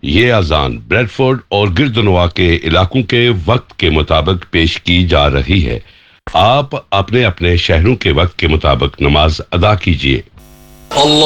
ये अजान ब्रेडफोर्ड और गिरदनवा के इलाकों के वक्त के मुताबिक पेश की जा रही है। आप अपने अपने शहरों के वक्त के मुताबिक नमाज अदा कीजिए।